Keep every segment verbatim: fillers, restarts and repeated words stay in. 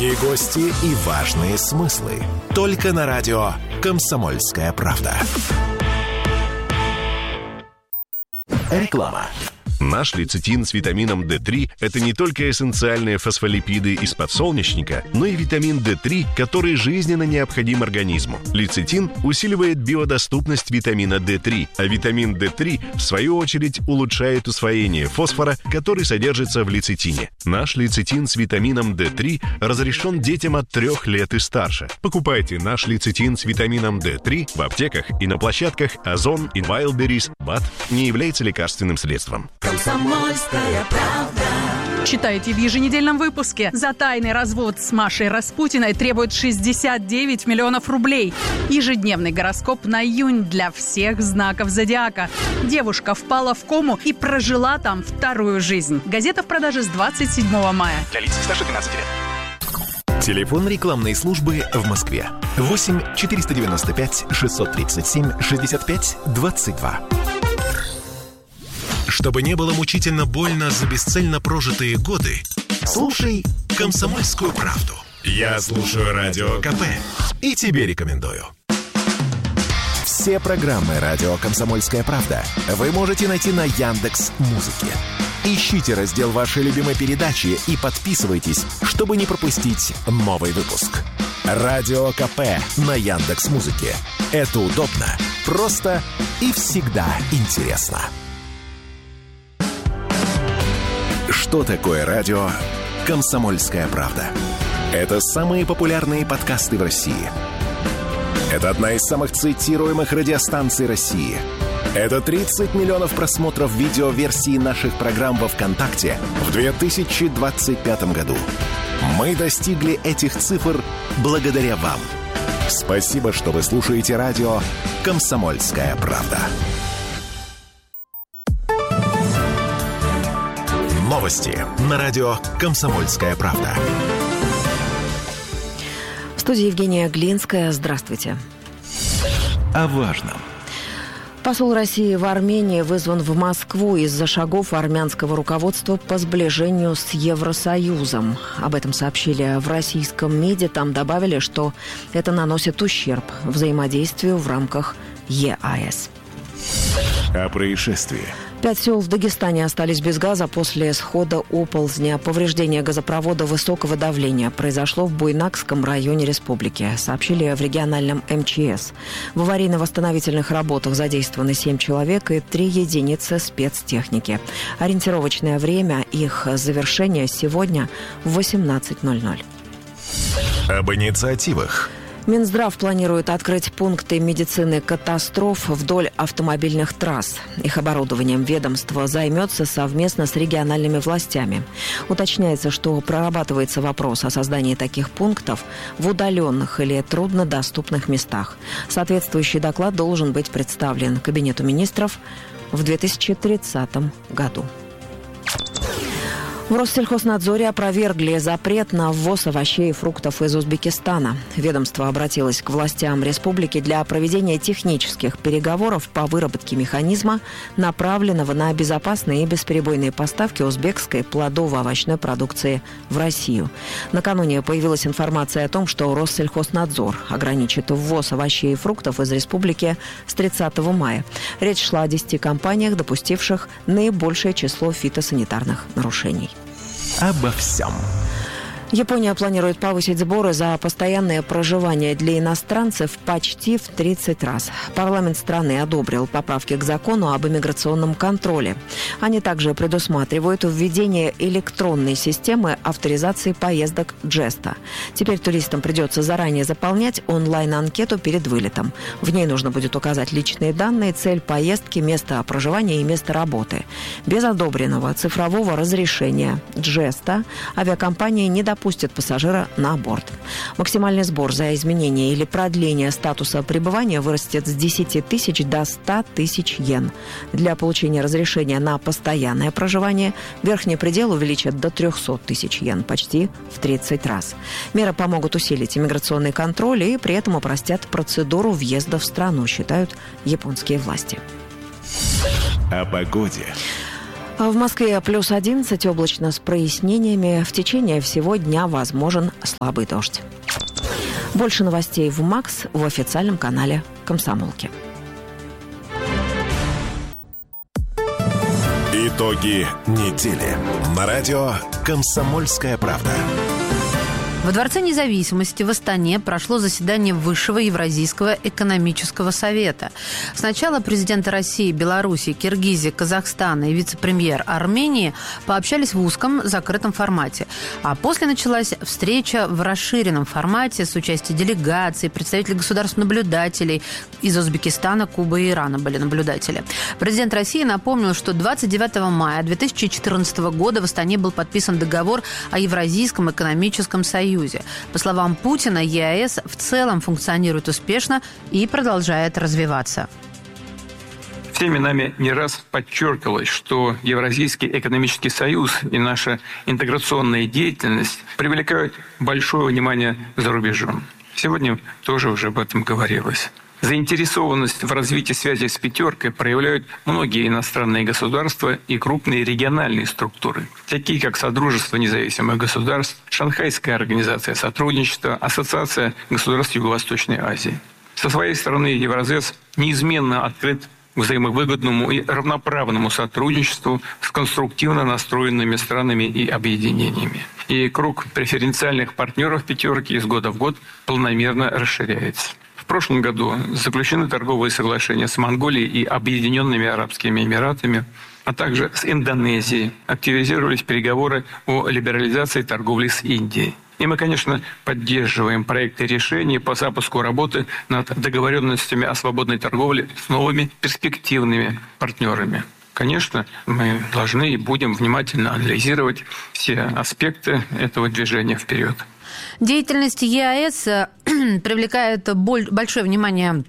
Редкие гости и важные смыслы. Только на радио «Комсомольская правда». Реклама. Наш лецитин с витамином дэ три – это не только эссенциальные фосфолипиды из подсолнечника, но и витамин дэ три, который жизненно необходим организму. Лецитин усиливает биодоступность витамина дэ три, а витамин дэ три, в свою очередь, улучшает усвоение фосфора, который содержится в лецитине. Наш лецитин с витамином дэ три разрешен детям от трех лет и старше. Покупайте наш лецитин с витамином дэ три в аптеках и на площадках Озон и Wildberries. БАД не является лекарственным средством. Комсомольская правда. Читайте в еженедельном выпуске. За тайный развод с Машей Распутиной требует шестьдесят девять миллионов рублей. Ежедневный гороскоп на июнь для всех знаков зодиака. Девушка впала в кому и прожила там вторую жизнь. Газета в продаже с двадцать седьмого мая. Для лиц старше двенадцати лет. Телефон рекламной службы в Москве. восемь четыреста девяносто пять шестьсот тридцать семь шестьдесят пять двадцать два. Чтобы не было мучительно больно за бесцельно прожитые годы, слушай «Комсомольскую правду». Я слушаю Радио КП и тебе рекомендую. Все программы «Радио Комсомольская правда» вы можете найти на Яндекс.Музыке. Ищите раздел вашей любимой передачи и подписывайтесь, чтобы не пропустить новый выпуск. Радио КП на Яндекс.Музыке. Это удобно, просто и всегда интересно. Что такое радио «Комсомольская правда»? Это самые популярные подкасты в России. Это одна из самых цитируемых радиостанций России. Это тридцать миллионов просмотров видеоверсии наших программ во ВКонтакте в две тысячи двадцать пятом году. Мы достигли этих цифр благодаря вам. Спасибо, что вы слушаете радио «Комсомольская правда». Новости на радио «Комсомольская правда». В студии Евгения Глинская. Здравствуйте. О важном. Посол России в Армении вызван в Москву из-за шагов армянского руководства по сближению с Евросоюзом. Об этом сообщили в российском МИДе. Там добавили, что это наносит ущерб взаимодействию в рамках ЕАЭС. О происшествии. Пять сел в Дагестане остались без газа после схода оползня. Повреждение газопровода высокого давления произошло в Буйнакском районе республики, сообщили в региональном эм че эс. В аварийно-восстановительных работах задействованы семь человек и три единицы спецтехники. Ориентировочное время их завершения сегодня в восемнадцать ноль ноль. Об инициативах. Минздрав планирует открыть пункты медицины катастроф вдоль автомобильных трасс. Их оборудованием ведомство займется совместно с региональными властями. Уточняется, что прорабатывается вопрос о создании таких пунктов в удаленных или труднодоступных местах. Соответствующий доклад должен быть представлен Кабинету министров в две тысячи тридцатом году. В Россельхознадзоре опровергли запрет на ввоз овощей и фруктов из Узбекистана. Ведомство обратилось к властям республики для проведения технических переговоров по выработке механизма, направленного на безопасные и бесперебойные поставки узбекской плодово-овощной продукции в Россию. Накануне появилась информация о том, что Россельхознадзор ограничит ввоз овощей и фруктов из республики с тридцатого мая. Речь шла о десяти компаниях, допустивших наибольшее число фитосанитарных нарушений. Обо всем. Япония планирует повысить сборы за постоянное проживание для иностранцев почти в тридцать раз. Парламент страны одобрил поправки к закону об иммиграционном контроле. Они также предусматривают введение электронной системы авторизации поездок Джеста. Теперь туристам придется заранее заполнять онлайн-анкету перед вылетом. В ней нужно будет указать личные данные, цель поездки, место проживания и место работы. Без одобренного цифрового разрешения Джеста авиакомпания не допустит пустят пассажира на борт. Максимальный сбор за изменение или продление статуса пребывания вырастет с десяти тысяч до ста тысяч йен. Для получения разрешения на постоянное проживание верхний предел увеличат до трехсот тысяч йен, почти в тридцать раз. Меры помогут усилить иммиграционный контроль и при этом упростят процедуру въезда в страну, считают японские власти. О погоде. В Москве плюс одиннадцать, облачно с прояснениями. В течение всего дня возможен слабый дождь. Больше новостей в МАКС в официальном канале «Комсомолки». Итоги недели. На радио «Комсомольская правда». Во Дворце независимости в Астане прошло заседание Высшего Евразийского экономического совета. Сначала президенты России, Беларуси, Киргизии, Казахстана и вице-премьер Армении пообщались в узком закрытом формате. А после началась встреча в расширенном формате с участием делегаций, представителей государств-наблюдателей. Из Узбекистана, Кубы и Ирана были наблюдатели. Президент России напомнил, что двадцать девятого мая две тысячи четырнадцатого года в Астане был подписан договор о Евразийском экономическом союзе. По словам Путина, ЕАЭС в целом функционирует успешно и продолжает развиваться. Всеми нами не раз подчеркивалось, что Евразийский экономический союз и наша интеграционная деятельность привлекают большое внимание за рубежом. Сегодня тоже уже об этом говорилось. Заинтересованность в развитии связи с «пятеркой» проявляют многие иностранные государства и крупные региональные структуры, такие как Содружество независимых государств, Шанхайская организация сотрудничества, Ассоциация государств Юго-Восточной Азии. Со своей стороны Евразес неизменно открыт к взаимовыгодному и равноправному сотрудничеству с конструктивно настроенными странами и объединениями. И круг преференциальных партнеров «пятерки» из года в год планомерно расширяется. В прошлом году заключены торговые соглашения с Монголией и Объединенными Арабскими Эмиратами, а также с Индонезией. Активизировались переговоры о либерализации торговли с Индией. И мы, конечно, поддерживаем проекты решений по запуску работы над договоренностями о свободной торговле с новыми перспективными партнерами. Конечно, мы должны и будем внимательно анализировать все аспекты этого движения вперед. Деятельность ЕАЭС привлекает большое внимание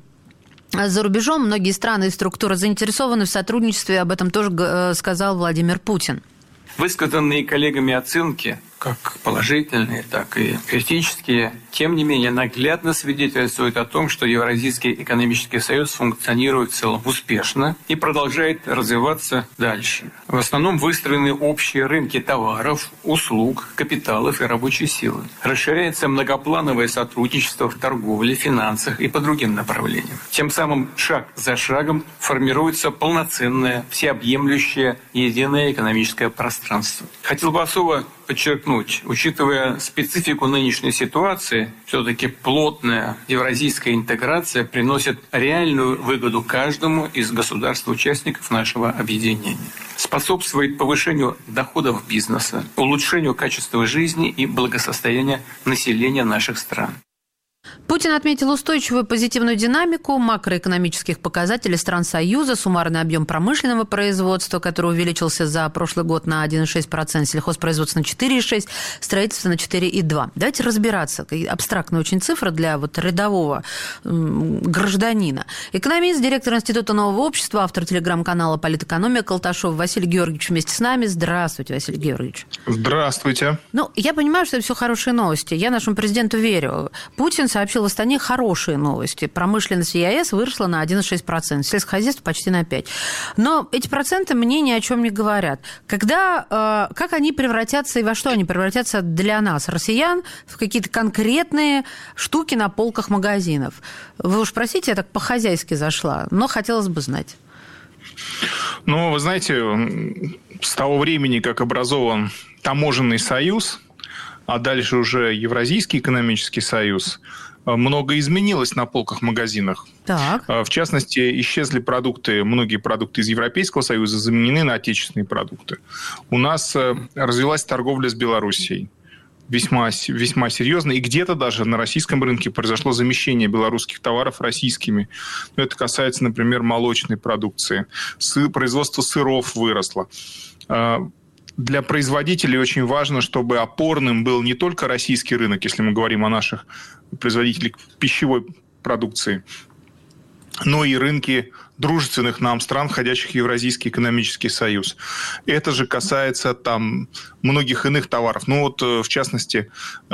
за рубежом. Многие страны и структуры заинтересованы в сотрудничестве. Об этом тоже сказал Владимир Путин. Высказанные коллегами оценки, как положительные, так и критические, тем не менее наглядно свидетельствуют о том, что Евразийский экономический союз функционирует в целом успешно и продолжает развиваться дальше. В основном выстроены общие рынки товаров, услуг, капиталов и рабочей силы. Расширяется многоплановое сотрудничество в торговле, финансах и по другим направлениям. Тем самым шаг за шагом формируется полноценное, всеобъемлющее единое экономическое пространство. Хотел бы особо подчеркнуть, учитывая специфику нынешней ситуации, все-таки плотная евразийская интеграция приносит реальную выгоду каждому из государств-участников нашего объединения. Способствует повышению доходов бизнеса, улучшению качества жизни и благосостояния населения наших стран. Путин отметил устойчивую позитивную динамику макроэкономических показателей стран Союза, суммарный объем промышленного производства, который увеличился за прошлый год на один целых шесть десятых процента, сельхозпроизводство на четыре целых шесть десятых процента, строительство на четыре целых два десятых процента. Давайте разбираться. Абстрактная очень цифра для вот рядового гражданина. Экономист, директор Института нового общества, автор телеграм-канала «Политэкономия» Колташов Василий Георгиевич вместе с нами. Здравствуйте, Василий Георгиевич. Здравствуйте. Ну, я понимаю, что это все хорошие новости. Я нашему президенту верю. Путин сообщил в Астане хорошие новости. Промышленность в ЕАЭС выросла на один целых шесть десятых процента, сельскохозяйство почти на пять процентов. Но эти проценты мне ни о чем не говорят. Когда, э, как они превратятся и во что они превратятся для нас, россиян, в какие-то конкретные штуки на полках магазинов? Вы уж простите, я так по-хозяйски зашла, но хотелось бы знать. Ну, вы знаете, с того времени, как образован таможенный союз, а дальше уже Евразийский экономический союз, много изменилось на полках магазинах. Так. В частности, исчезли продукты, многие продукты из Европейского Союза заменены на отечественные продукты. У нас развилась торговля с Белоруссией. Весьма, весьма серьезно. И где-то даже на российском рынке произошло замещение белорусских товаров российскими. Это касается, например, молочной продукции. Сы, производство сыров выросло. Для производителей очень важно, чтобы опорным был не только российский рынок, если мы говорим о наших производителях пищевой продукции, но и рынки дружественных нам стран, входящих в Евразийский экономический союз. Это же касается там многих иных товаров. Ну вот, в частности,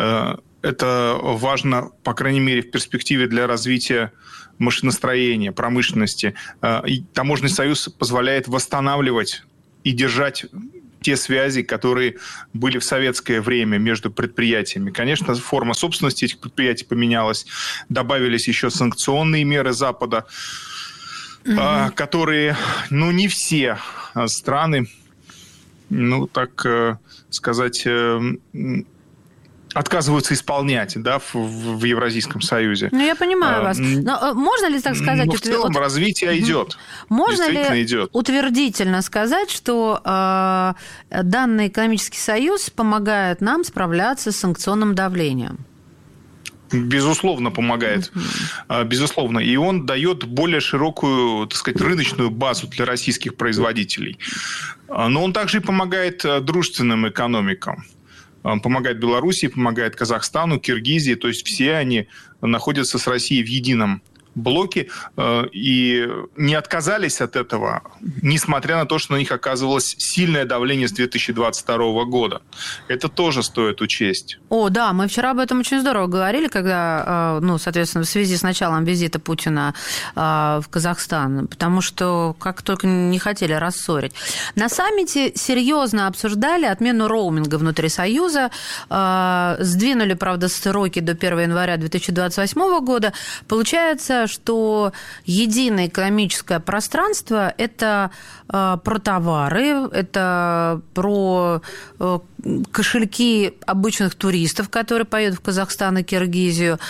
это важно, по крайней мере, в перспективе для развития машиностроения, промышленности. И таможенный союз позволяет восстанавливать и держать те связи, которые были в советское время между предприятиями. Конечно, форма собственности этих предприятий поменялась, добавились еще санкционные меры Запада, mm-hmm. которые, ну, не все страны, ну, так сказать, отказываются исполнять, да, в, в Евразийском Союзе. Ну, я понимаю а, вас. Но можно ли так сказать? Ну, в целом вот, развитие идет. Можно ли идет. утвердительно сказать, что э, данный экономический союз помогает нам справляться с санкционным давлением? Безусловно, помогает. Uh-huh. Безусловно. И он дает более широкую, так сказать, рыночную базу для российских производителей. Но он также и помогает дружественным экономикам. Помогает Белоруссии, помогает Казахстану, Киргизии. То есть все они находятся с Россией в едином блоке и не отказались от этого, несмотря на то, что на них оказывалось сильное давление с две тысячи двадцать второго года. Это тоже стоит учесть. О, да, мы вчера об этом очень здорово говорили, когда, ну, соответственно, в связи с началом визита Путина в Казахстан, потому что как только не хотели рассорить. На саммите серьезно обсуждали отмену роуминга внутри Союза, сдвинули, правда, сроки до первого января две тысячи двадцать восьмого года. Получается, что единое экономическое пространство – это про товары, это про кошельки обычных туристов, которые поедут в Казахстан и Киргизию,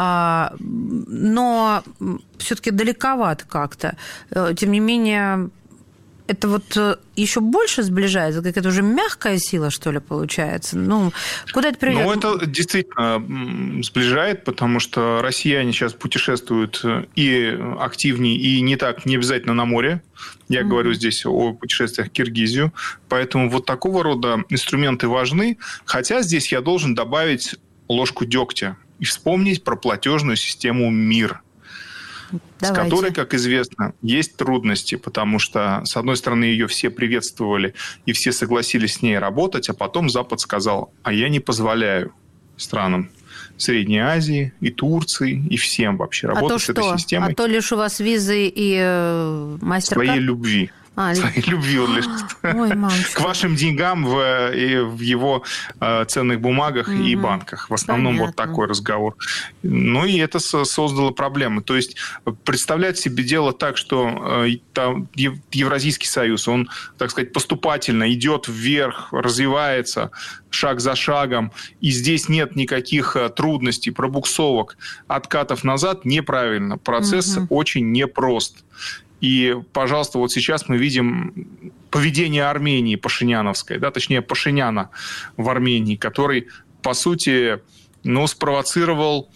но все-таки далековато как-то. Тем не менее, это вот еще больше сближается, какая-то уже мягкая сила, что ли, получается? Ну, куда это приведет? Ну, это действительно сближает, потому что россияне сейчас путешествуют и активнее, и не так, не обязательно на море. Я mm-hmm. говорю здесь о путешествиях в Киргизию. Поэтому вот такого рода инструменты важны. Хотя здесь я должен добавить ложку дегтя и вспомнить про платежную систему МИР. Давайте. С которой, как известно, есть трудности, потому что, с одной стороны, ее все приветствовали и все согласились с ней работать, а потом Запад сказал, а я не позволяю странам Средней Азии и Турции и всем вообще работать с этой системой. А то лишь у вас визы и э, мастер-карт? Своей любви. А, Своей любви он лишь к вашим деньгам в, и в его э, ценных бумагах mm-hmm. и банках. В основном Понятно. Вот такой разговор. Ну, и это создало проблемы. То есть, представлять себе дело так, что э, там, Евразийский союз, он, так сказать, поступательно идет вверх, развивается шаг за шагом, и здесь нет никаких трудностей, пробуксовок, откатов назад, неправильно. Процесс mm-hmm. очень непрост. И, пожалуйста, вот сейчас мы видим поведение Армении пашиняновское, да, точнее, Пашиняна в Армении, который, по сути, ну, спровоцировал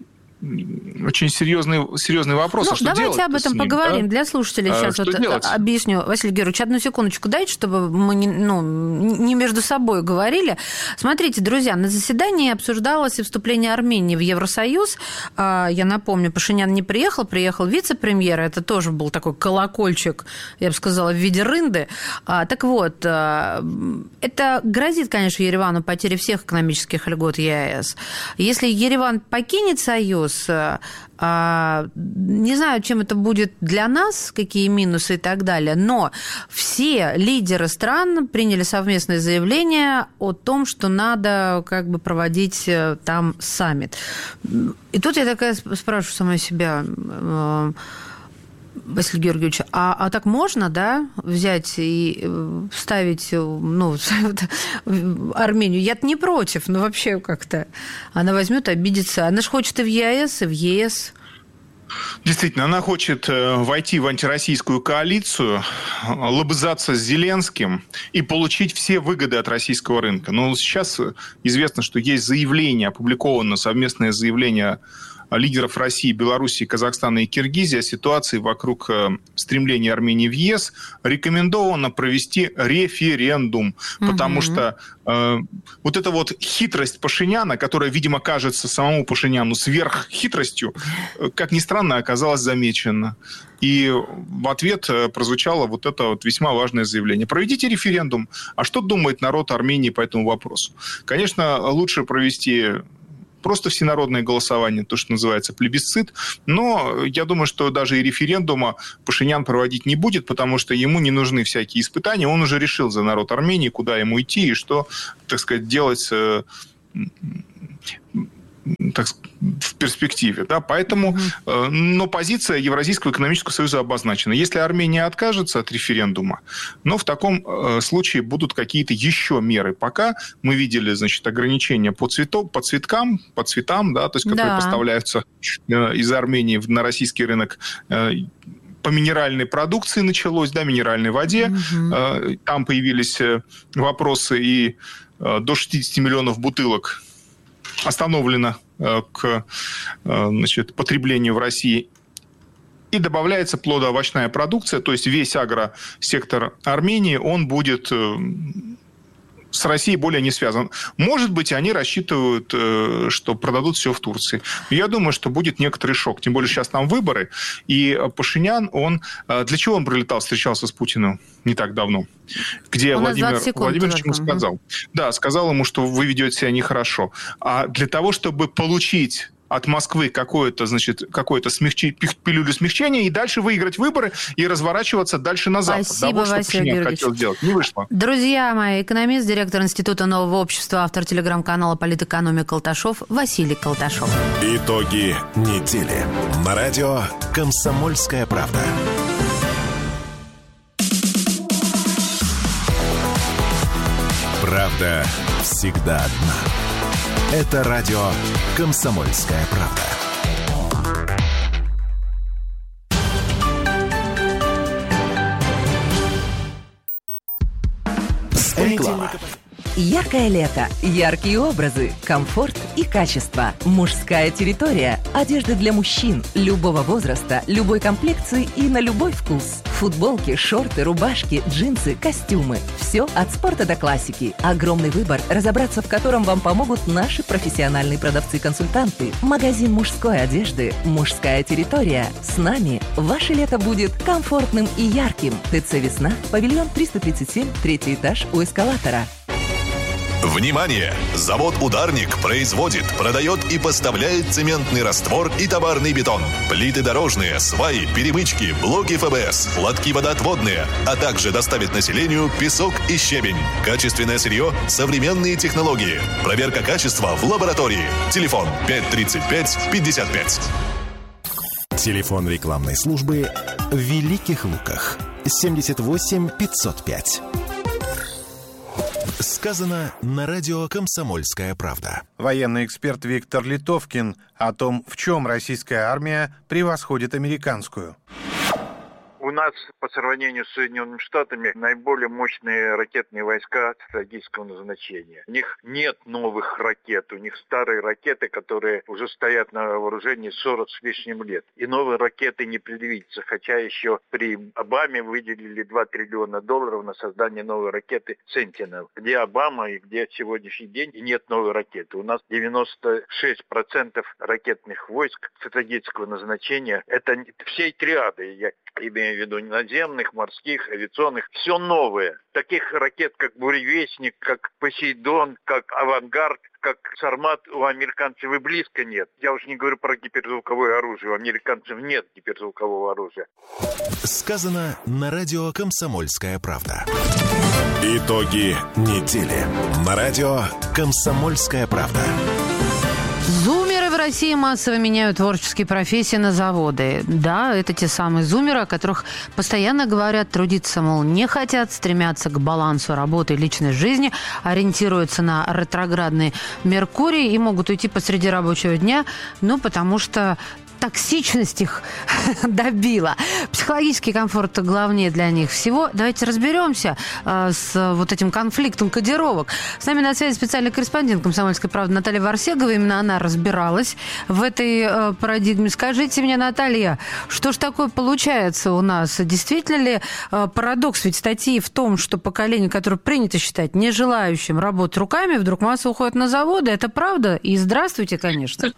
очень серьезный, серьезный вопрос. Ну, а что давайте об этом ним, поговорим. Да? Для слушателей сейчас а, вот делать? Объясню. Василий Георгиевич, одну секундочку дайте, чтобы мы не, ну, не между собой говорили. Смотрите, друзья, на заседании обсуждалось и вступление Армении в Евросоюз. Я напомню, Пашинян не приехал, приехал вице-премьер. Это тоже был такой колокольчик, я бы сказала, в виде рынды. Так вот, это грозит, конечно, Еревану потерей всех экономических льгот ЕАЭС. Если Ереван покинет Союз, не знаю, чем это будет для нас, какие минусы и так далее, но все лидеры стран приняли совместное заявление о том, что надо как бы проводить там саммит. И тут я такая спрашиваю сама себя, Василий Георгиевич, а, а так можно, да, взять и вставить, ну, Армению? Я-то не против, но вообще как-то она возьмет, обидится. Она же хочет и в ЕАЭС, и в ЕС. Действительно, она хочет войти в антироссийскую коалицию, лобызаться с Зеленским и получить все выгоды от российского рынка. Но сейчас известно, что есть заявление, опубликовано совместное заявление лидеров России, Белоруссии, Казахстана и Киргизии о ситуации вокруг стремления Армении в ЕС, рекомендовано провести референдум, угу. потому что э, вот эта вот хитрость Пашиняна, которая, видимо, кажется самому Пашиняну сверххитростью, как ни странно, оказалась замечена. И в ответ прозвучало вот это вот весьма важное заявление. Проведите референдум. А что думает народ Армении по этому вопросу? Конечно, лучше провести просто всенародное голосование, то, что называется плебисцит. Но я думаю, что даже и референдума Пашинян проводить не будет, потому что ему не нужны всякие испытания. Он уже решил за народ Армении, куда ему идти и что, так сказать, делать так, в перспективе. Да? Поэтому, mm-hmm. но позиция Евразийского экономического союза обозначена. Если Армения откажется от референдума, но в таком случае будут какие-то еще меры. Пока мы видели, значит, ограничения по, цвету, по цветкам, по цветам, да, то есть, которые да. поставляются из Армении на российский рынок. По минеральной продукции началось, да, минеральной воде. Mm-hmm. Там появились вопросы, и до шестьдесят миллионов бутылок остановлено к, значит, потреблению в России. И добавляется плодоовощная продукция, то есть весь агросектор Армении, он будет с Россией более не связан. Может быть, они рассчитывают, что продадут все в Турции. Я думаю, что будет некоторый шок. Тем более сейчас там выборы. И Пашинян, он... Для чего он прилетал, встречался с Путиным не так давно? Где Владимир Владимирович ему сказал. Да, сказал ему, что вы ведете себя нехорошо. А для того, чтобы получить от Москвы какое-то, значит, какое-то смягчи... пилюлю смягчения и дальше выиграть выборы и разворачиваться дальше на Запад. Спасибо, да, вот, Василий Георгиевич. Хотел сделать. Не вышло. Друзья мои, экономист, директор Института нового общества, автор телеграм-канала «Политэкономия» Колташов, Василий Колташов. Итоги недели. На радио «Комсомольская правда». Правда всегда одна. Это радио «Комсомольская правда». Реклама. Яркое лето, яркие образы, комфорт и качество. Мужская территория. Одежда для мужчин любого возраста, любой комплекции и на любой вкус. Футболки, шорты, рубашки, джинсы, костюмы. Все от спорта до классики. Огромный выбор, разобраться в котором вам помогут наши профессиональные продавцы-консультанты. Магазин мужской одежды «Мужская территория». С нами ваше лето будет комфортным и ярким. ТЦ «Весна», павильон триста тридцать семь, третий этаж у эскалатора. Внимание! Завод «Ударник» производит, продает и поставляет цементный раствор и товарный бетон, плиты дорожные, сваи, перемычки, блоки эф бэ эс, лотки водоотводные, а также доставит населению песок и щебень. Качественное сырье, современные технологии. Проверка качества в лаборатории. Телефон пять тридцать пять пятьдесят пять. Телефон рекламной службы в Великих Луках. семьдесят восемь пятьсот пять. Сказано на радио «Комсомольская правда». Военный эксперт Виктор Литовкин о том, в чем российская армия превосходит американскую. У нас по сравнению с Соединенными Штатами наиболее мощные ракетные войска стратегического назначения. У них нет новых ракет, у них старые ракеты, которые уже стоят на вооружении сорок с лишним лет. И новые ракеты не предвидится, хотя еще при Обаме выделили два триллиона долларов на создание новой ракеты «Сентинел». Где Обама и где сегодняшний день и нет новой ракеты. У нас девяносто шесть процентов ракетных войск стратегического назначения. Это всей триады, я имею в виду наземных, морских, авиационных, все новое. Таких ракет, как «Буревестник», как «Посейдон», как «Авангард», как «Сармат» у американцев и близко нет. Я уж не говорю про гиперзвуковое оружие. У американцев нет гиперзвукового оружия. Сказано на радио «Комсомольская правда». Итоги недели. На радио «Комсомольская правда». Зумеры в России массово меняют творческие профессии на заводы. Да, это те самые зумеры, о которых постоянно говорят, трудиться, мол, не хотят, стремятся к балансу работы и личной жизни, ориентируются на ретроградный Меркурий и могут уйти посреди рабочего дня, ну, потому что токсичность их добила. Психологический комфорт главнее для них всего. Давайте разберемся э, с вот этим конфликтом кодировок. С нами на связи специальный корреспондент «Комсомольской правды» Наталья Варсегова. Именно она разбиралась в этой э, парадигме. Скажите мне, Наталья, что ж такое получается у нас? Действительно ли э, парадокс? Ведь статьи в том, что поколение, которое принято считать не желающим работать руками, вдруг массово уходит на заводы. Это правда? И здравствуйте, конечно.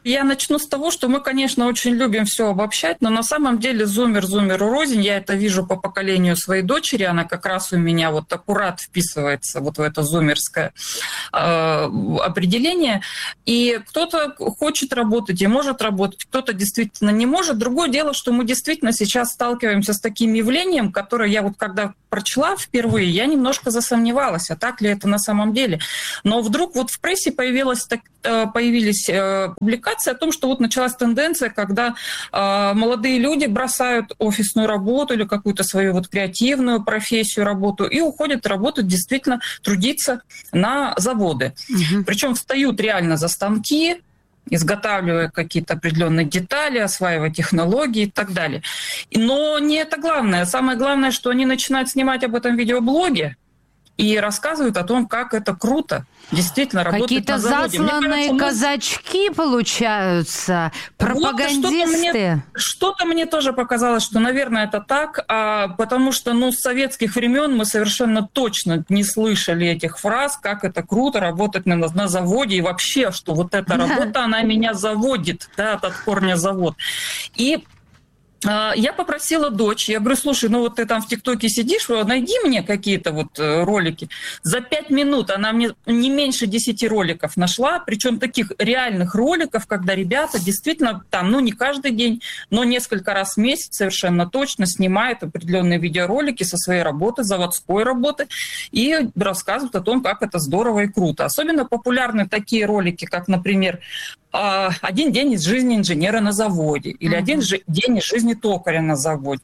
Я начну с того, что мы, конечно, очень любим все обобщать, но на самом деле зумер зумеру рознь. Я это вижу по поколению своей дочери. Она как раз у меня вот аккурат вписывается вот в это зумерское э, определение. И кто-то хочет работать и может работать, кто-то действительно не может. Другое дело, что мы действительно сейчас сталкиваемся с таким явлением, которое я вот когда прочла впервые, я немножко засомневалась, а так ли это на самом деле. Но вдруг вот в прессе появилась, появились публикации о том, что вот началась тенденция, когда молодые люди бросают офисную работу или какую-то свою вот креативную профессию, работу и уходят работать, действительно трудиться на заводы. Угу. Причем встают реально за станки, изготавливая какие-то определенные детали, осваивая технологии и так далее. Но не это главное. Самое главное, что они начинают снимать об этом видеоблоги и рассказывают о том, как это круто действительно работать Какие-то на заводе. засланные Мне кажется, казачки получаются, пропагандисты. Вот, что-то, мне, что-то мне тоже показалось, что, наверное, это так, а, потому что ну, с советских времен мы совершенно точно не слышали этих фраз, как это круто работать на, на заводе, и вообще, что вот эта работа, она меня заводит, да, от корня завод. И я попросила дочь, я говорю, слушай, ну вот ты там в ТикТоке сидишь, найди мне какие-то вот ролики. За пять минут она мне не меньше десяти роликов нашла, причем таких реальных роликов, когда ребята действительно там, ну не каждый день, но несколько раз в месяц совершенно точно снимают определенные видеоролики со своей работы, заводской работы, и рассказывают о том, как это здорово и круто. Особенно популярны такие ролики, как, например, «Один день из жизни инженера на заводе» или «Один день из жизни токаря на заводе».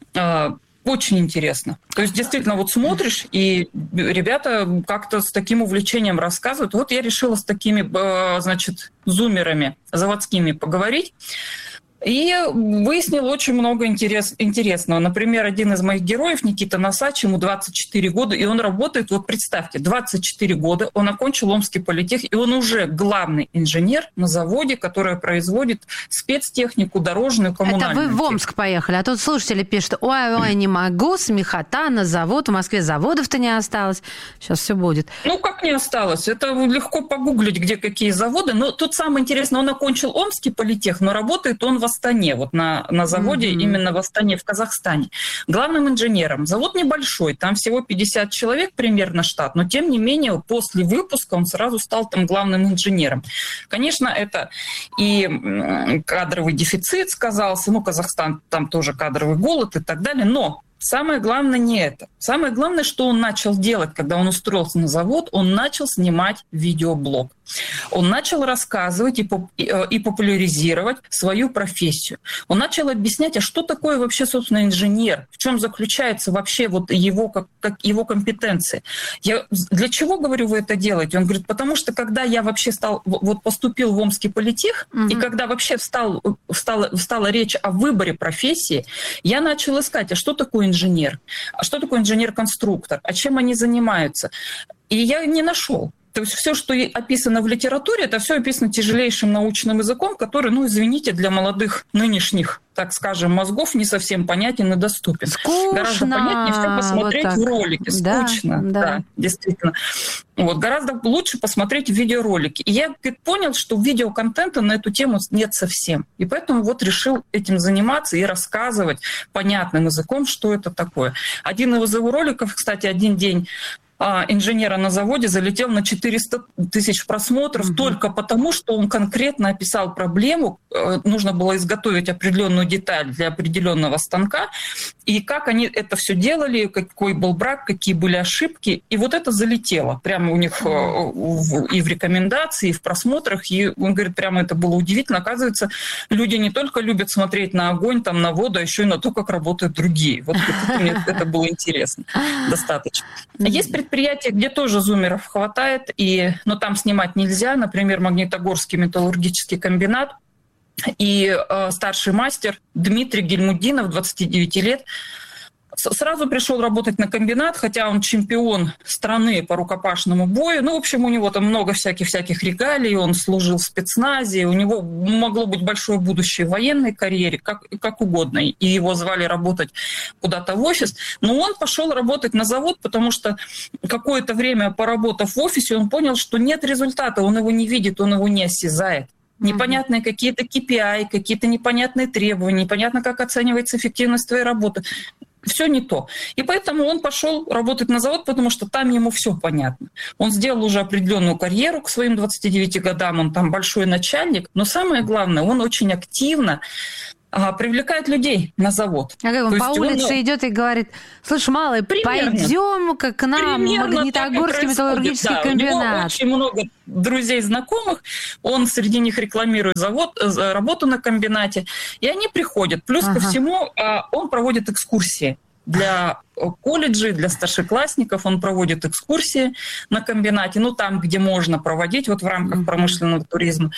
Очень интересно. То есть действительно вот смотришь, и ребята как-то с таким увлечением рассказывают. Вот я решила с такими, значит, зумерами заводскими поговорить. И выяснил очень много интерес, интересного. Например, один из моих героев, Никита Носач, ему двадцать четыре года, и он работает, вот представьте, двадцать четыре года, он окончил Омский политех, и он уже главный инженер на заводе, который производит спецтехнику, дорожную, коммунальную. Это вы в Омск поехали, а тут слушатели пишут, ой-ой, не могу, смехота на завод, в Москве заводов-то не осталось, сейчас все будет. Ну, как не осталось? Это легко погуглить, где какие заводы, но тут самое интересное, он окончил Омский политех, но работает он в Астане, вот на, на заводе, mm-hmm. именно в Астане, в Казахстане. Главным инженером. Завод небольшой, там всего пятьдесят человек примерно штат, но тем не менее после выпуска он сразу стал там главным инженером. Конечно, это и кадровый дефицит сказался, ну, Казахстан, там тоже кадровый голод и так далее, но самое главное не это. Самое главное, что он начал делать, когда он устроился на завод, он начал снимать видеоблог. Он начал рассказывать и, поп- и популяризировать свою профессию. Он начал объяснять, а что такое вообще, собственно, инженер, в чем заключается вообще вот его, как, как его компетенции. Я для чего, говорю, вы это делаете? Он говорит, потому что когда я вообще стал, вот поступил в Омский политех, угу. и когда вообще встал, встала, встала речь о выборе профессии, я начал искать, а что такое инженер? А что такое инженер-конструктор? А чем они занимаются? И я не нашел. То есть все, что описано в литературе, это все описано тяжелейшим научным языком, который, ну, извините, для молодых нынешних, так скажем, мозгов не совсем понятен и доступен. Скучно. Гораздо понятнее все посмотреть вот в ролике. Скучно, да, да. да, действительно. Вот, гораздо лучше посмотреть видеоролики. И я говорит, понял, что видеоконтента на эту тему нет совсем. И поэтому вот решил этим заниматься и рассказывать понятным языком, что это такое. Один из его роликов, кстати, один день инженера на заводе залетел на четыреста тысяч просмотров, mm-hmm. только потому, что он конкретно описал проблему. Нужно было изготовить определенную деталь для определенного станка, и как они это все делали, какой был брак, какие были ошибки. И вот это залетело прямо у них mm-hmm. и в рекомендации, и в просмотрах. И он говорит, прямо это было удивительно. Оказывается, люди не только любят смотреть на огонь, там, на воду, а еще и на то, как работают другие. Вот это, мне это было интересно достаточно. Есть предприятия, где тоже зумеров хватает, и, но там снимать нельзя. Например, Магнитогорский металлургический комбинат. И э, старший мастер Дмитрий Гельмудинов, двадцать девять лет, сразу пришел работать на комбинат, хотя он чемпион страны по рукопашному бою. Ну, в общем, у него там много всяких-всяких регалий, он служил в спецназе, у него могло быть большое будущее в военной карьере, как, как угодно. И его звали работать куда-то в офис. Но он пошел работать на завод, потому что какое-то время, поработав в офисе, он понял, что нет результата, он его не видит, он его не осязает. непонятные какие-то кей пи ай, какие-то непонятные требования, непонятно, как оценивается эффективность твоей работы. Все не то. И поэтому он пошел работать на завод, потому что там ему все понятно. Он сделал уже определенную карьеру к своим двадцати девяти годам, он там большой начальник, но самое главное, он очень активно а, привлекает людей на завод. А как он То по улице он... идет и говорит: слушай, малый, пойдем-ка к нам в Магнитогорский металлургический да, комбинат. У него очень много друзей, знакомых, он среди них рекламирует завод, работу на комбинате, и они приходят. Плюс ага. ко всему он проводит экскурсии. Для колледжей, для старшеклассников он проводит экскурсии на комбинате, ну, там, где можно проводить, вот в рамках промышленного туризма.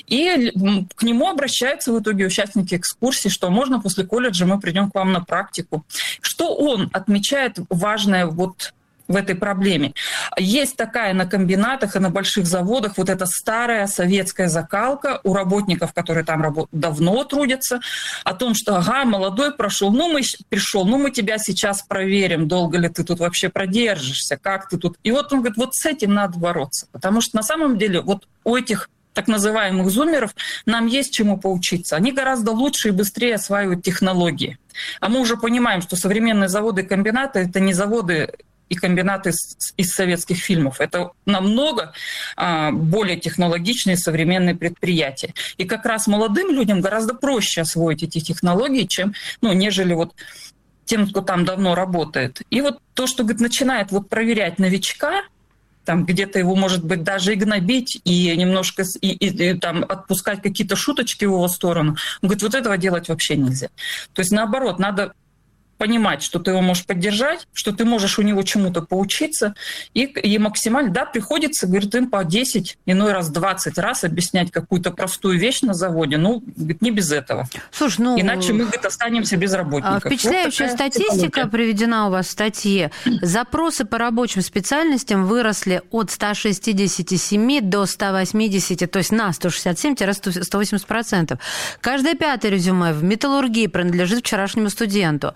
И к нему обращаются в итоге участники экскурсий, что можно после колледжа мы придем к вам на практику. Что он отмечает важное вот в этой проблеме. Есть такая на комбинатах и на больших заводах вот эта старая советская закалка у работников, которые там работ... давно трудятся, о том, что ага, молодой прошел, ну мы пришел, ну мы тебя сейчас проверим, долго ли ты тут вообще продержишься, как ты тут. И вот он говорит, вот с этим надо бороться, потому что на самом деле вот у этих так называемых зумеров нам есть чему поучиться. Они гораздо лучше и быстрее осваивают технологии. А мы уже понимаем, что современные заводы и комбинаты — это не заводы и комбинаты из, из советских фильмов. Это намного а, более технологичные современные предприятия. И как раз молодым людям гораздо проще освоить эти технологии, чем, ну, нежели вот тем, кто там давно работает. И вот то, что, говорит, начинает вот проверять новичка, там где-то его, может быть, даже и гнобить, и немножко и, и, и, там, отпускать какие-то шуточки в его сторону. Он говорит, вот этого делать вообще нельзя. То есть, наоборот, надо понимать, что ты его можешь поддержать, что ты можешь у него чему-то поучиться, и, и максимально, да, приходится, говорит, им по десять, иной раз двадцать раз объяснять какую-то простую вещь на заводе, ну, говорит, не без этого. Слушай, ну... Иначе мы, говорит, останемся без работников. Впечатляющая вот статистика психология приведена у вас в статье. Запросы по рабочим специальностям выросли от ста шестидесяти семи до ста восьмидесяти, то есть на сто шестьдесят семь - сто восемьдесят процентов. Каждое пятое резюме в металлургии принадлежит вчерашнему студенту.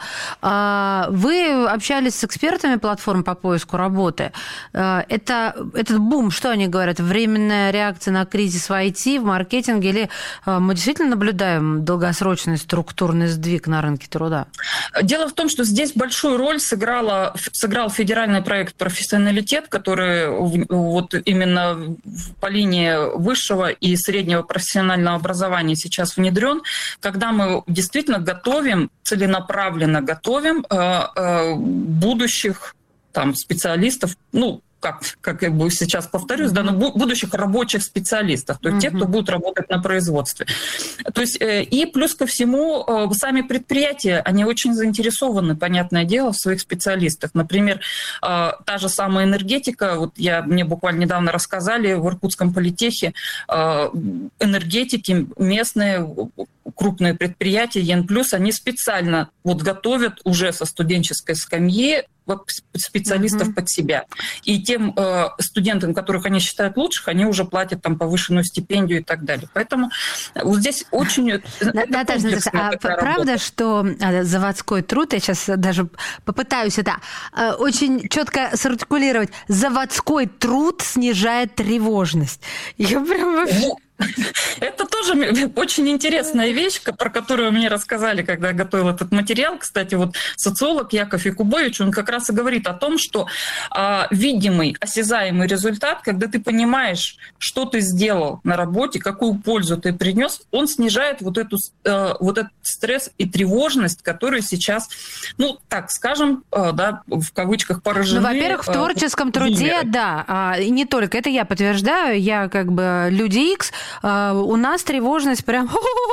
Вы общались с экспертами платформ по поиску работы. Это, этот бум, что они говорят? Временная реакция на кризис в ай ти, в маркетинге? Или мы действительно наблюдаем долгосрочный структурный сдвиг на рынке труда? Дело в том, что здесь большую роль сыграла, сыграл федеральный проект «Профессионалитет», который вот именно по линии высшего и среднего профессионального образования сейчас внедрен, когда мы действительно готовим, целенаправленно готовим готовим э, э, будущих там, специалистов, ну, как, как я бы сейчас повторюсь, mm-hmm. да, но будущих рабочих специалистов, то есть mm-hmm. те, кто будут работать на производстве. То есть, э, и плюс ко всему, э, сами предприятия, они очень заинтересованы, понятное дело, в своих специалистах. Например, э, та же самая энергетика, вот я, мне буквально недавно рассказали, в Иркутском политехе э, энергетики местные, крупные предприятия, Е Эн плюс, они специально вот готовят уже со студенческой скамьи специалистов mm-hmm. под себя. И тем э, студентам, которых они считают лучших, они уже платят там повышенную стипендию и так далее. Поэтому вот здесь очень... Наташа, а правда, что заводской труд, я сейчас даже попытаюсь это очень четко сартикулировать, заводской труд снижает тревожность? Я прям вообще... Это тоже очень интересная вещь, про которую мне рассказали, когда я готовил этот материал. Кстати, вот социолог Яков Якубович, он как раз и говорит о том, что а, видимый, осязаемый результат, когда ты понимаешь, что ты сделал на работе, какую пользу ты принес, он снижает вот, эту, а, вот этот стресс и тревожность, которые сейчас, ну, так скажем, а, да, в кавычках поражены. Ну, во-первых, в творческом а, труде, зумеры. Да, а, и не только. Это я подтверждаю, я как бы люди Икс, Uh, у нас тревожность прям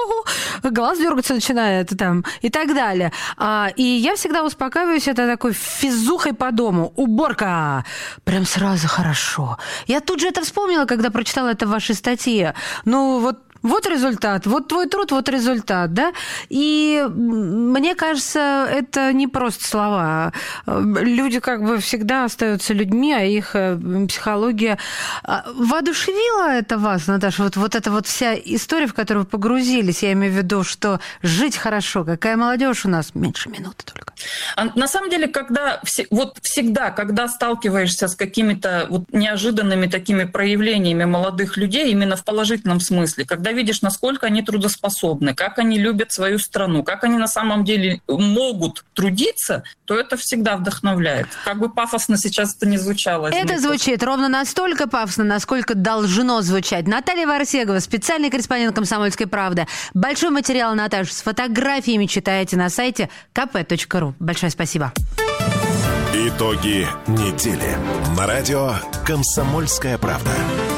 глаз дергаться начинает там, и так далее. Uh, и я всегда успокаиваюсь, это такой физухой по дому. Уборка! Прям сразу хорошо. Я тут же это вспомнила, когда прочитала это в вашей статье. Ну, вот Вот результат, вот твой труд, вот результат, да? И мне кажется, это не просто слова. Люди как бы всегда остаются людьми, а их психология... Воодушевила это вас, Наташа? Вот, вот эта вот вся история, в которую вы погрузились, я имею в виду, что жить хорошо, какая молодежь у нас, меньше минуты только. На самом деле, когда вот всегда, когда сталкиваешься с какими-то вот неожиданными такими проявлениями молодых людей, именно в положительном смысле, когда видишь, насколько они трудоспособны, как они любят свою страну, как они на самом деле могут трудиться, то это всегда вдохновляет. Как бы пафосно сейчас это не звучало. Это звучит ровно настолько пафосно, насколько должно звучать. Наталья Варсегова, специальный корреспондент «Комсомольской правды». Большой материал Наташи с фотографиями читаете на сайте ка пэ точка ру. Большое спасибо. Итоги недели. На радио «Комсомольская правда».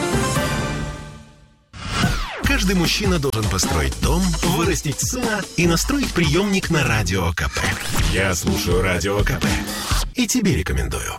Каждый мужчина должен построить дом, вырастить сына и настроить приемник на Радио КП. Я слушаю Радио КП и тебе рекомендую.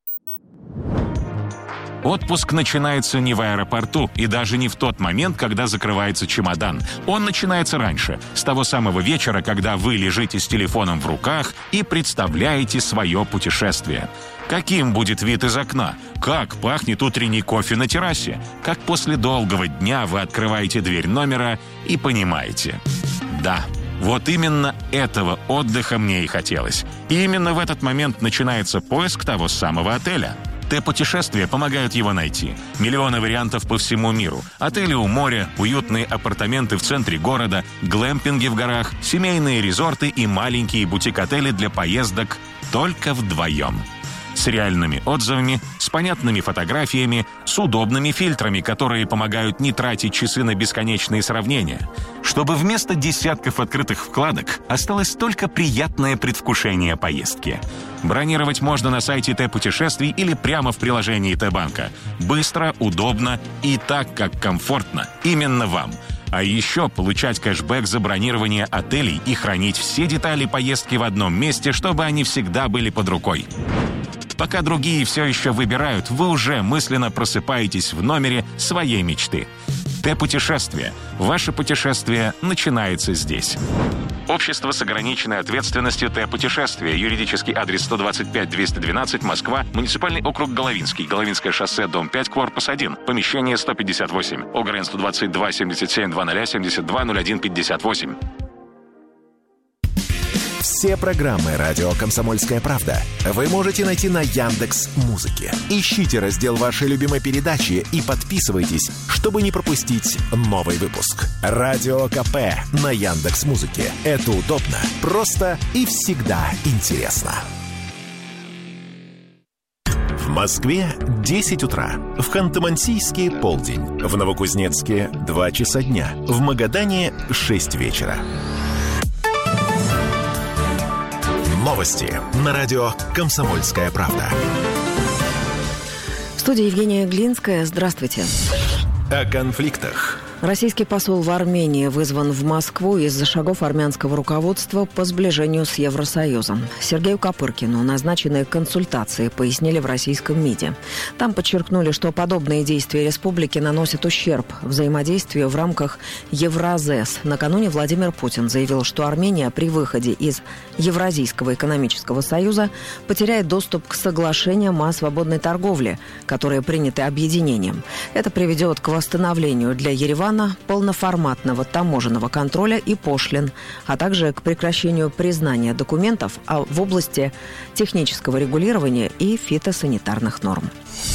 Отпуск начинается не в аэропорту и даже не в тот момент, когда закрывается чемодан. Он начинается раньше, с того самого вечера, когда вы лежите с телефоном в руках и представляете свое путешествие. Каким будет вид из окна? Как пахнет утренний кофе на террасе? Как после долгого дня вы открываете дверь номера и понимаете: да, вот именно этого отдыха мне и хотелось. И именно в этот момент начинается поиск того самого отеля. Т-путешествия помогают его найти. Миллионы вариантов по всему миру. Отели у моря, уютные апартаменты в центре города, глэмпинги в горах, семейные резорты и маленькие бутик-отели для поездок только вдвоем. С реальными отзывами, с понятными фотографиями, с удобными фильтрами, которые помогают не тратить часы на бесконечные сравнения. Чтобы вместо десятков открытых вкладок осталось только приятное предвкушение поездки. Бронировать можно на сайте Т-путешествий или прямо в приложении Т-банка. Быстро, удобно и так, как комфортно именно вам. А еще получать кэшбэк за бронирование отелей и хранить все детали поездки в одном месте, чтобы они всегда были под рукой. Пока другие все еще выбирают, вы уже мысленно просыпаетесь в номере своей мечты. Т-путешествие. Ваше путешествие начинается здесь. Общество с ограниченной ответственностью Т-путешествие. Юридический адрес сто двадцать пять двести двенадцать, Москва. Муниципальный округ Головинский. Головинское шоссе, дом пять, корпус один. Помещение сто пятьдесят восемь. ОГРН сто двадцать два семьдесят семь двадцать семьдесят два ноль один пятьдесят восемь. Все программы «Радио Комсомольская правда» вы можете найти на Яндекс.Музыке. Ищите раздел вашей любимой передачи и подписывайтесь, чтобы не пропустить новый выпуск. «Радио КП» на Яндекс.Музыке. Это удобно, просто и всегда интересно. В Москве десять утра. В Ханты-Мансийске полдень. В Новокузнецке два часа дня. В Магадане шесть вечера. Новости на радио «Комсомольская правда». В студии Евгения Глинская. Здравствуйте. О конфликтах. Российский посол в Армении вызван в Москву из-за шагов армянского руководства по сближению с Евросоюзом. Сергею Копыркину назначены консультации, пояснили в российском МИДе. Там подчеркнули, что подобные действия республики наносят ущерб взаимодействию в рамках Евразес. Накануне Владимир Путин заявил, что Армения при выходе из Евразийского экономического союза потеряет доступ к соглашениям о свободной торговле, которые приняты объединением. Это приведет к восстановлению для Еревана полноформатного таможенного контроля и пошлин, а также к прекращению признания документов в области технического регулирования и фитосанитарных норм.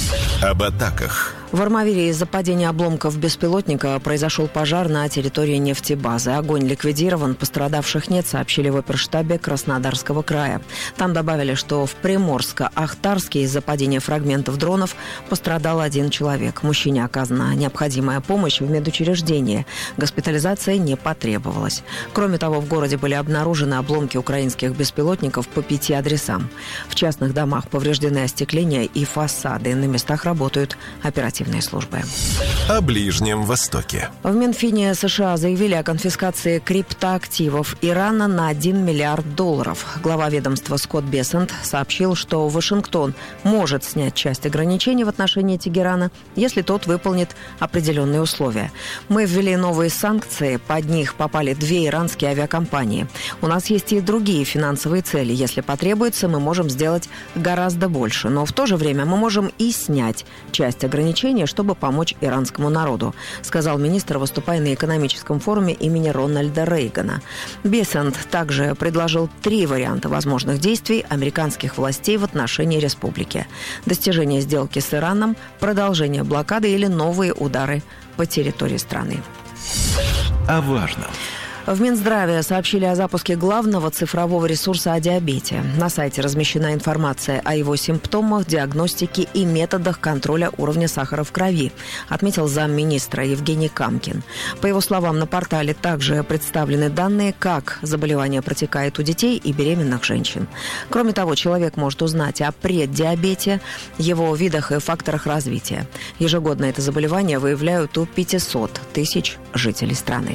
Об атаках. В Армавире из-за падения обломков беспилотника произошел пожар на территории нефтебазы. Огонь ликвидирован, пострадавших нет, сообщили в оперштабе Краснодарского края. Там добавили, что в Приморско-Ахтарске из-за падения фрагментов дронов пострадал один человек. Мужчине оказана необходимая помощь в медучреждении. Госпитализация не потребовалась. Кроме того, в городе были обнаружены обломки украинских беспилотников по пяти адресам. В частных домах повреждены остекления и фасады. На местах работают оперативные службы. О Ближнем Востоке. В Минфине США заявили о конфискации криптоактивов Ирана на один миллиард долларов. Глава ведомства Скотт Бессент сообщил, что Вашингтон может снять часть ограничений в отношении Тегерана, если тот выполнит определенные условия. Мы ввели новые санкции, под них попали две иранские авиакомпании. У нас есть и другие финансовые цели. Если потребуется, мы можем сделать гораздо больше. Но в то же время мы можем и снять часть ограничений, чтобы помочь иранскому народу, сказал министр, выступая на экономическом форуме имени Рональда Рейгана. Бессент также предложил три варианта возможных действий американских властей в отношении республики: достижение сделки с Ираном, продолжение блокады или новые удары по территории страны. о важном. В Минздраве сообщили о запуске главного цифрового ресурса о диабете. На сайте размещена информация о его симптомах, диагностике и методах контроля уровня сахара в крови, отметил замминистра Евгений Камкин. По его словам, на портале также представлены данные, как заболевание протекает у детей и беременных женщин. Кроме того, человек может узнать о преддиабете, его видах и факторах развития. Ежегодно это заболевание выявляют у пятисот тысяч жителей страны.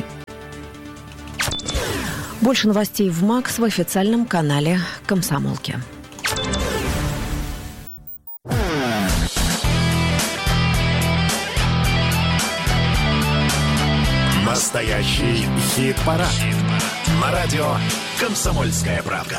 Больше новостей в МАКС в официальном канале «Комсомолки». Настоящий хит-парад. Хит на радио «Комсомольская правда».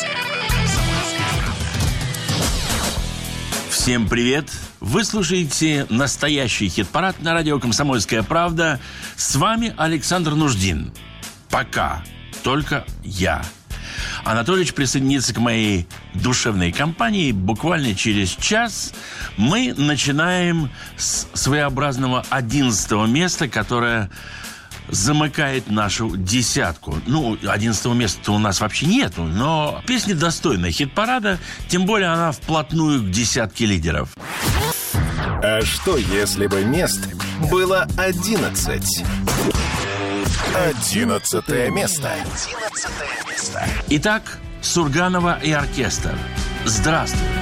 Всем привет! Вы слушаете настоящий хит-парад на радио «Комсомольская правда». С вами Александр Нуждин. Пока только я. Анатолич присоединится к моей душевной компании. Буквально через час мы начинаем с своеобразного одиннадцатого места, которое замыкает нашу десятку. Ну, одиннадцатого места у нас вообще нету, но песня достойная хит-парада, тем более она вплотную к десятке лидеров. А что, если бы мест было одиннадцать? Одиннадцатое место. Итак, Сурганова и оркестр. Здравствуй.